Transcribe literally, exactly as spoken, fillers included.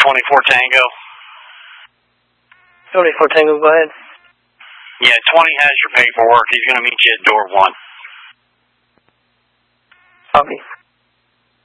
twenty-four Tango. twenty-four Tango, go ahead. Yeah, twenty has your paperwork. He's going to meet you at door one. Copy.